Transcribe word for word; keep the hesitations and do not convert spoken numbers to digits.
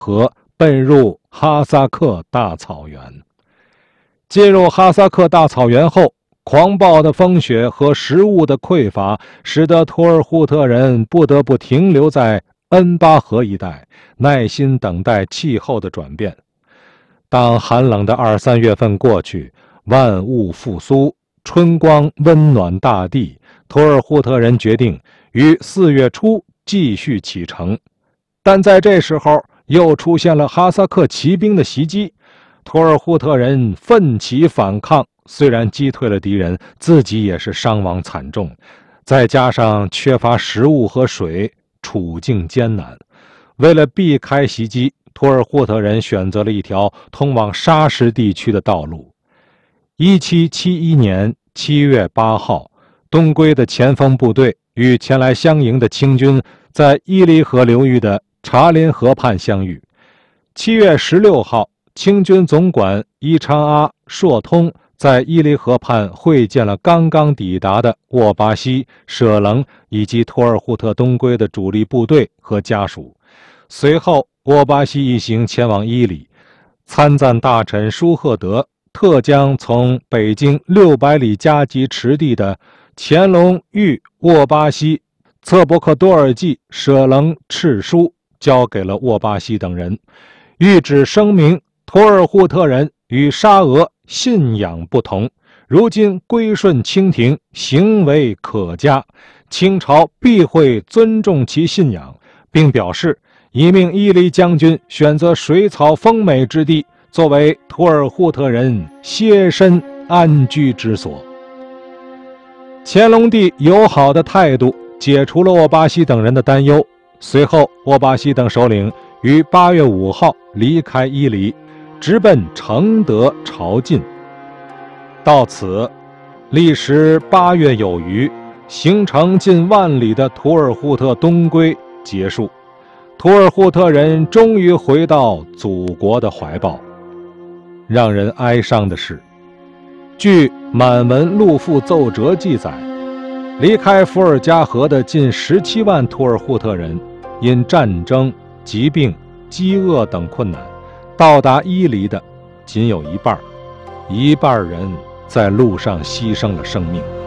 河，奔入哈萨克大草原。进入哈萨克大草原后，狂暴的风雪和食物的匮乏，使得图尔扈特人不得不停留在恩巴河一带，耐心等待气候的转变。当寒冷的二三月份过去，万物复苏，春光温暖大地，图尔扈特人决定于四月初继续启程。但在这时候，又出现了哈萨克骑兵的袭击，图尔扈特人奋起反抗，虽然击退了敌人，自己也是伤亡惨重，再加上缺乏食物和水，处境艰难。为了避开袭击，图尔扈特人选择了一条通往沙什地区的道路。一七七一年七月八号，东归的前锋部队与前来相迎的清军在伊犁河流域的察林河畔相遇。七月十六号，清军总管伊昌阿硕通在伊犁河畔会见了刚刚抵达的沃巴西、舍棱以及图尔扈特东归的主力部队和家属。随后，沃巴西一行前往伊犁，参赞大臣舒赫德特将从北京六百里加急驰地的乾隆御沃巴西、策伯克多尔济、舍棱敕书交给了沃巴西等人，谕旨声明图尔扈特人与沙俄信仰不同，如今归顺清廷，行为可嘉，清朝必会尊重其信仰，并表示已命伊犁将军选择水草丰美之地作为图尔扈特人歇身安居之所。乾隆帝友好的态度解除了沃巴西等人的担忧。随后，沃巴西等首领于八月五号离开伊犁，直奔承德朝觐。到此，历时八月有余，行程近万里的图尔扈特东归结束，图尔扈特人终于回到祖国的怀抱。让人哀伤的是，据《满文陆复奏折》记载，离开伏尔加河的近十七万图尔扈特人，因战争、疾病、饥饿等困难，到达伊犁的仅有一半，一半人在路上牺牲了生命。